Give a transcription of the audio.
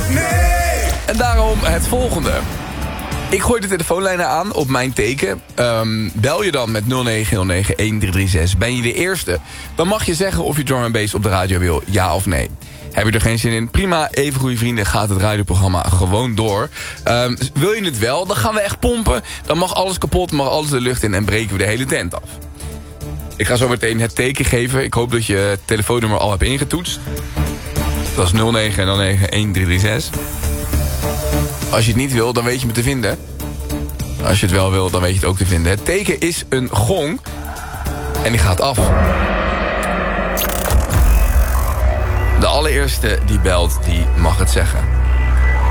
Nee! En daarom het volgende. Ik gooi de telefoonlijnen aan op mijn teken. Bel je dan met 0909-1336. Ben je de eerste? Dan mag je zeggen of je drum and bass op de radio wil, ja of nee. Heb je er geen zin in? Prima, even goede vrienden, gaat het radioprogramma gewoon door. Wil je het wel, dan gaan we echt pompen. Dan mag alles kapot, mag alles de lucht in en breken we de hele tent af. Ik ga zo meteen het teken geven. Ik hoop dat je het telefoonnummer al hebt ingetoetst. Dat is 0909-1336. Als je het niet wil, dan weet je me te vinden. Als je het wel wil, dan weet je het ook te vinden. Het teken is een gong. En die gaat af. De allereerste die belt, die mag het zeggen.